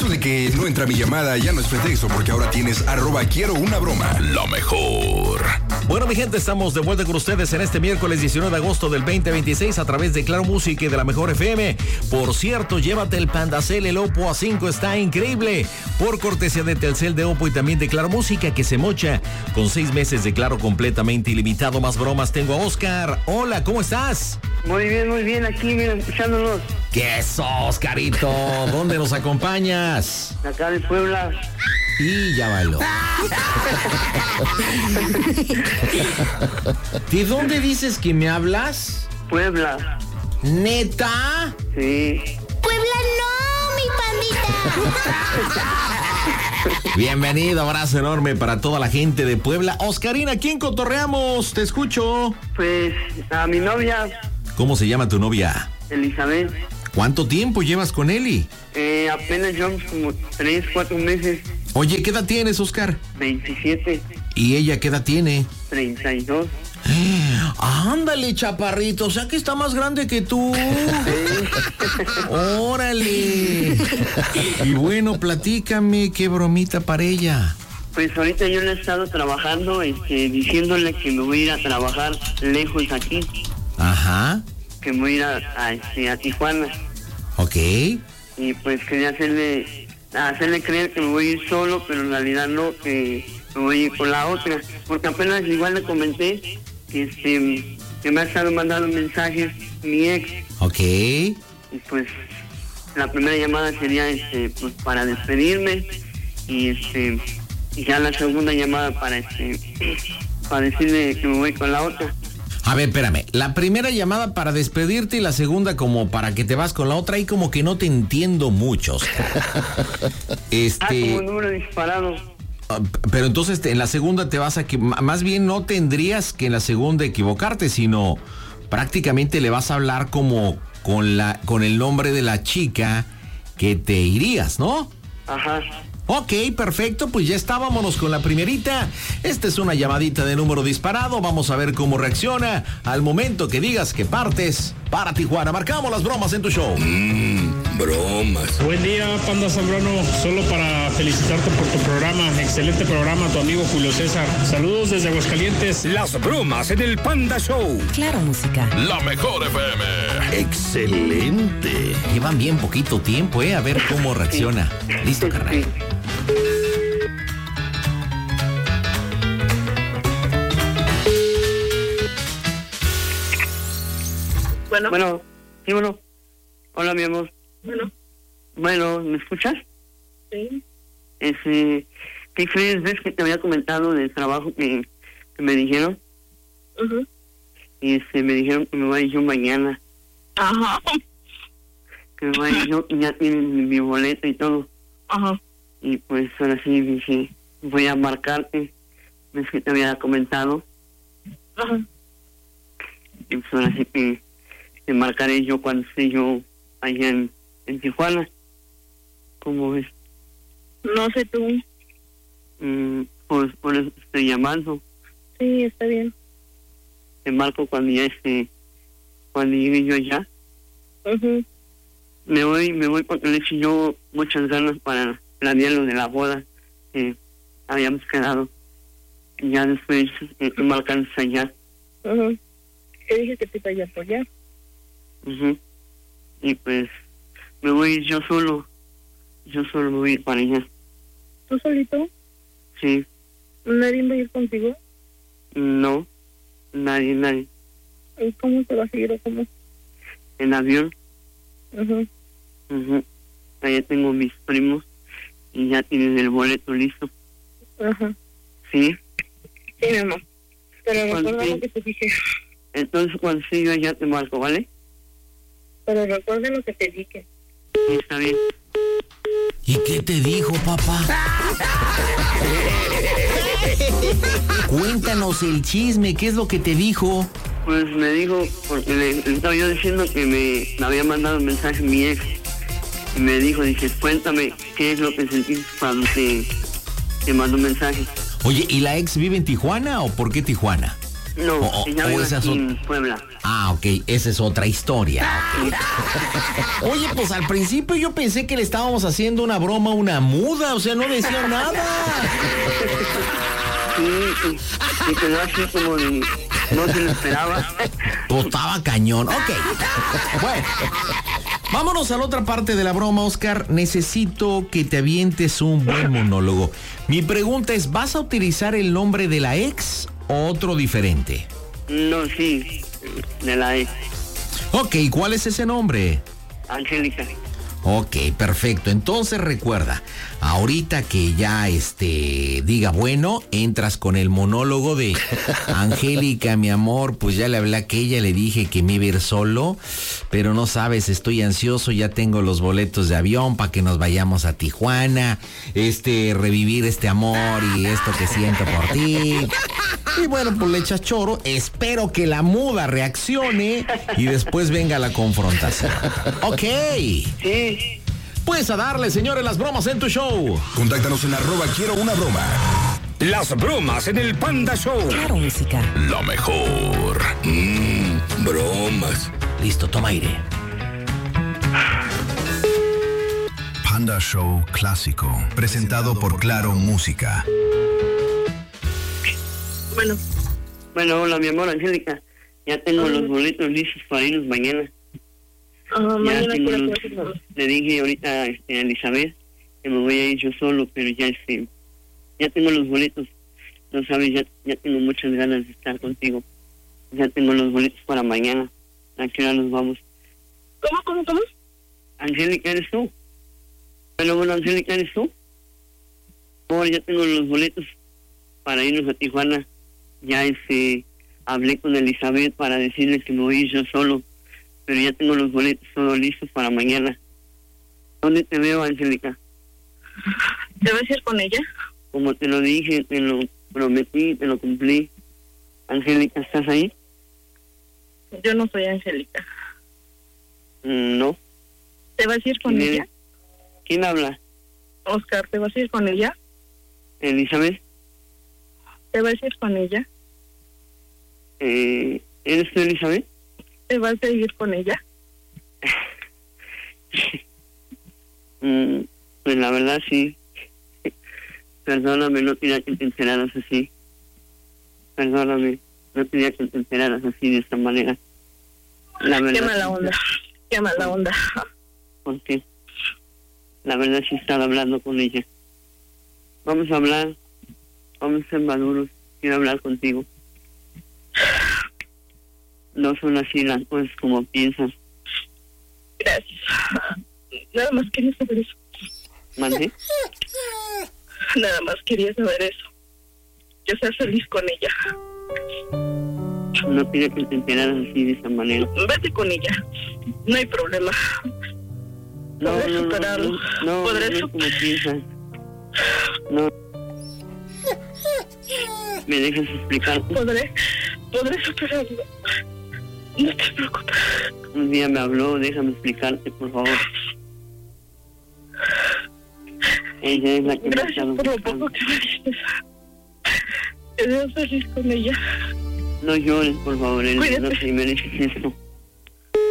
Eso de que no entra mi llamada ya no es pretexto, porque ahora tienes @QuieroUnaBroma. Lo mejor. Bueno, mi gente, estamos de vuelta con ustedes en este miércoles 19 de agosto del 2026 a través de Claro Música y de la Mejor FM. Por cierto, llévate el Pandacel, el Oppo A5 está increíble. Por cortesía de Telcel, de Oppo y también de Claro Música, que se mocha con 6 meses de Claro completamente ilimitado. Más bromas, tengo a Oscar. Hola, ¿cómo estás? Muy bien, aquí, mira, escuchándonos. ¿Qué es, Oscarito? ¿Dónde nos acompañas? Acá de Puebla. Y ya bailó. ¿De dónde dices que me hablas? Puebla. ¿Neta? Sí. Puebla no, mi pandita. Bienvenido, abrazo enorme para toda la gente de Puebla. Oscarina, ¿a quién cotorreamos? Te escucho. Pues a mi novia. ¿Cómo se llama tu novia? Elizabeth. ¿Cuánto tiempo llevas con Eli? Apenas llevamos como 3, 4 meses. Oye, ¿qué edad tienes, Oscar? 27. ¿Y ella qué edad tiene? 32. Ándale, chaparrito, o sea que está más grande que tú. Órale. Y bueno, platícame, qué bromita para ella. Pues ahorita yo le he estado trabajando, diciéndole que me voy a ir a trabajar lejos aquí. Ajá. Que me voy a ir a Tijuana. Ok. Y pues quería hacerle creer que me voy a ir solo, pero en realidad no, que me voy a ir con la otra. Porque apenas igual le comenté que me ha estado mandando mensajes mi ex. Ok. Y pues la primera llamada sería pues para despedirme y ya la segunda llamada para decirle que me voy con la otra. A ver, espérame. La primera llamada para despedirte y la segunda como para que te vas con la otra. Ahí como que no te entiendo mucho. Como número disparado. Pero entonces en la segunda te vas a... Más bien no tendrías que en la segunda equivocarte, sino prácticamente le vas a hablar como con el nombre de la chica que te irías, ¿no? Ajá. Ok, perfecto, pues ya está, vámonos con la primerita. Esta es una llamadita de número disparado, vamos a ver cómo reacciona al momento que digas que partes para Tijuana. Marcamos las bromas en tu show. Bromas. Buen día, Panda Zambrano, solo para felicitarte por tu programa, excelente programa, tu amigo Julio César. Saludos desde Aguascalientes. Las bromas en el Panda Show. Claro Música. La Mejor FM. Excelente. Llevan bien poquito tiempo, a ver cómo reacciona. Listo, carnal. Bueno, sí, bueno. Hola, mi amor. Bueno, ¿me escuchas? Sí. ¿Qué crees? ¿Ves que te había comentado del trabajo que me dijeron? Ajá. Y me dijeron que me voy a ir yo mañana. Ajá. Que me voy a ir yo, y ya tienen mi boleto y todo. Ajá. Y pues ahora sí dije, voy a marcarte. ¿Ves que te había comentado? Ajá. Y pues ahora sí que te marcaré yo cuando esté yo allá en Tijuana. ¿Cómo ves? No sé tú. Pues por eso te estoy llamando. Sí, está bien. Te marco cuando ya cuando llegue yo allá. Ajá. Me voy porque le eché yo muchas ganas para planear lo de la boda que habíamos quedado. Y ya después tú me alcanzas allá. Ajá. Te dije que te iba a apoyar. Y pues me voy a ir yo solo. Yo solo me voy a ir para allá. ¿Tú solito? Sí. ¿Nadie va a ir contigo? No. Nadie. ¿Y cómo te vas a ir o cómo? En avión. Ajá. Allá tengo mis primos y ya tienen el boleto listo. Ajá. ¿Sí? Sí, mi amor. Pero Cuando recuerda sí. lo que te dije. Entonces cuando sí yo allá te marco, ¿vale? Pero recuerda lo que te dije. Sí, está bien. ¿Y qué te dijo, papá? Cuéntanos el chisme, ¿qué es lo que te dijo? Pues me dijo, porque le estaba yo diciendo que me había mandado un mensaje mi ex. Y me dijo, dice, cuéntame qué es lo que sentiste cuando te mandó un mensaje. Oye, ¿y la ex vive en Tijuana o por qué Tijuana? No, ella vive esa es aquí en Puebla. Ah, ok, esa es otra historia. Okay. Oye, pues al principio yo pensé que le estábamos haciendo una broma a una muda, o sea, no decía nada. Sí, y quedó así como de... No se lo esperaba. Pues estaba cañón. Ok. Bueno, vámonos a la otra parte de la broma, Oscar. Necesito que te avientes un buen monólogo. Mi pregunta es, ¿vas a utilizar el nombre de la ex o otro diferente? No, sí, de la ex. Ok, ¿cuál es ese nombre? Angélica. Ok, perfecto. Entonces recuerda, ahorita que ya diga bueno, entras con el monólogo de Angélica, mi amor, pues ya le hablé a aquella, le dije que me iba a ir solo, pero no sabes, estoy ansioso, ya tengo los boletos de avión para que nos vayamos a Tijuana, revivir este amor y esto que siento por ti. Y bueno, pues le echas choro, espero que la muda reaccione y después venga la confrontación. Ok. Sí. Pues a darle, señores, las bromas en tu show. Contáctanos en @QuieroUnaBroma. Las bromas en el Panda Show. Claro, música. Lo mejor. Bromas. Listo, toma aire. Panda Show Clásico. Presentado por Claro Música. Bueno, hola, mi amor, Angélica. Ya tengo los boletos listos para irnos mañana. Mañana tengo quiero los- que vamos. Le dije ahorita a Elizabeth que me voy a ir yo solo, pero ya ya tengo los boletos. No sabes, ya tengo muchas ganas de estar contigo. Ya tengo los boletos para mañana. ¿A qué hora nos vamos? ¿Cómo? Angélica, ¿eres tú? Bueno, Angélica, ¿eres tú? Amor, ya tengo los boletos para irnos a Tijuana. Ya hablé con Elizabeth para decirle que me voy a ir yo solo, pero ya tengo los boletos todos listos para mañana. ¿Dónde te veo, Angélica? ¿Te vas a ir con ella? Como te lo dije, te lo prometí, te lo cumplí. Angélica, ¿estás ahí? Yo no soy Angélica. No. ¿Te vas a ir con ¿Quién ella? eres? ¿Quién habla? Oscar, ¿te vas a ir con ella? ¿Elizabeth? ¿Te vas a ir con ella? ¿Eres tú, Elizabeth? ¿Te vas a ir con ella? Pues la verdad sí. Perdóname, no tenía que te enteraras así. Perdóname, no tenía que te enteraras así de esta manera. La verdad, Qué mala onda. Qué mala onda. ¿Por qué? La verdad sí estaba hablando con ella. Vamos a hablar. Vamos a ser maduros. Quiero hablar contigo. No son así las cosas como piensas. Gracias. Nada más quería saber eso. ¿Mande? Nada más quería saber eso. Que seas feliz con ella. No tiene que te enteraras así de esta manera. Vete con ella. No hay problema. Podré superarlo. No, Podré no es como piensas. No. ¿Me dejas explicarte? Podré superarlo. No te preocupes. Un día me habló, déjame explicarte, por favor. Ella es la que me ha Gracias estado por lo buscando. poco que me dices. Que seas feliz con ella. No llores, por favor, Elena, Cuídate. no te mereces esto.